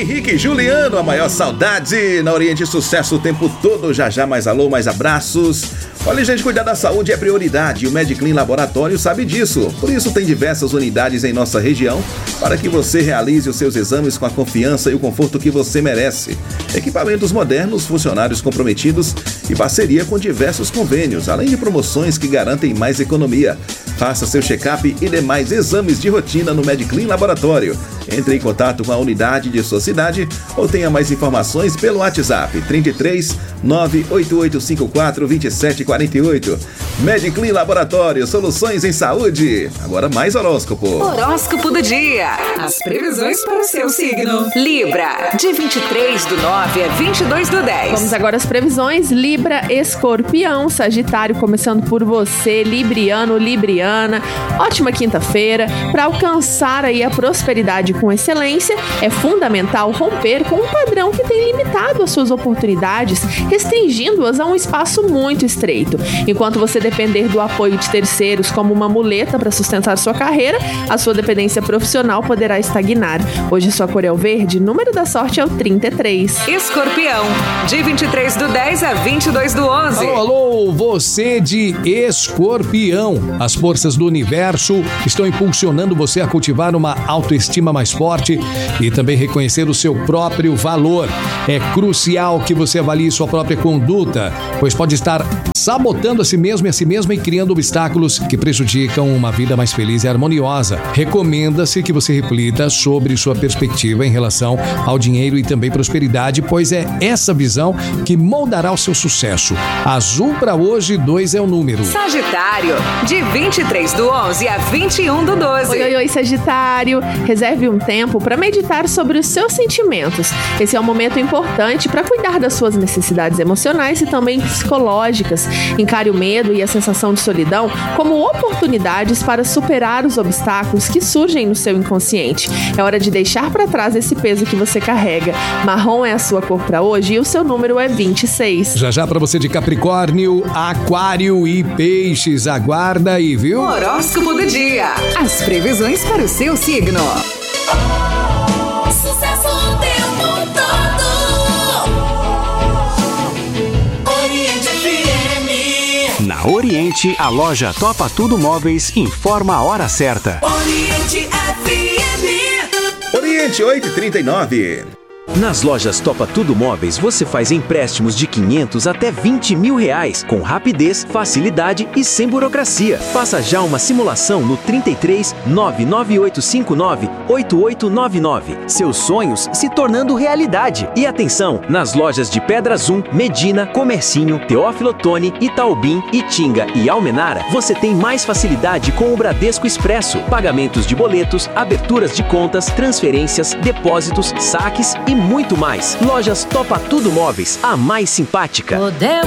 Henrique e Juliano, a maior saudade. Na Oriente, sucesso o tempo todo. Já já, mais alô, mais abraços. Olha, gente, cuidar da saúde é prioridade e o MedClean Laboratório sabe disso. Por isso tem diversas unidades em nossa região para que você realize os seus exames com a confiança e o conforto que você merece. Equipamentos modernos, funcionários comprometidos e parceria com diversos convênios, além de promoções que garantem mais economia. Faça seu check-up e demais exames de rotina no MedClean Laboratório. Entre em contato com a unidade de sua cidade ou tenha mais informações pelo WhatsApp 33 98854 2748. MedClean Laboratório, soluções em saúde. Agora mais horóscopo. Horóscopo do dia. As previsões para o seu signo. Libra, de 23/9 a 22/10. Vamos agora às previsões. Libra, Escorpião, Sagitário, começando por você, Libriano, Libriana. Ótima quinta-feira. Para alcançar aí a prosperidade com excelência, é fundamental romper com um padrão que tem limitado as suas oportunidades, restringindo-as a um espaço muito estreito. Enquanto você depender do apoio de terceiros como uma muleta para sustentar sua carreira, a sua dependência profissional poderá estagnar. Hoje sua cor é o verde, número da sorte é o 33. Escorpião, de 23/10 a 22/11. Alô, alô, você de Escorpião. As forças do universo estão impulsionando você a cultivar uma autoestima mais forte e também reconhecer o seu próprio valor. É crucial que você avalie sua própria conduta, pois pode estar sabotando a si mesmo e a si mesma e criando obstáculos que prejudicam uma vida mais feliz e harmoniosa. Recomenda-se que você reflita sobre sua perspectiva em relação ao dinheiro e também prosperidade, pois é essa visão que moldará o seu sucesso. Azul para hoje, 2 é o número. Sagitário, de 23/11 a 21/12. Oi, Sagitário. Reserve um tempo para meditar sobre os seus sentimentos. Esse é um momento importante para cuidar das suas necessidades emocionais e também psicológicas. Encare o medo e a sensação de solidão como oportunidades para superar os obstáculos que surgem no seu inconsciente. É hora de deixar para trás esse peso que você carrega. Marrom é a sua cor para hoje e o seu número é 26. Já já para você de Capricórnio, Aquário e Peixes. Aguarda aí, viu? Horóscopo do dia. As previsões para o seu signo. Sucesso o tempo todo. Oriente FM. Na Oriente, a loja Topa Tudo Móveis informa a hora certa. Oriente FM. Oriente 8h39. Nas lojas Topa Tudo Móveis, você faz empréstimos de 500 até 20 mil reais, com rapidez, facilidade e sem burocracia. Faça já uma simulação no 33 99859 8899. Seus sonhos se tornando realidade. E atenção, nas lojas de Pedra Zoom, Medina, Comercinho, Teófilo Otoni, Itaubim, Itinga e Almenara, você tem mais facilidade com o Bradesco Expresso. Pagamentos de boletos, aberturas de contas, transferências, depósitos, saques e muito mais. Lojas Topa Tudo Móveis, a mais simpática.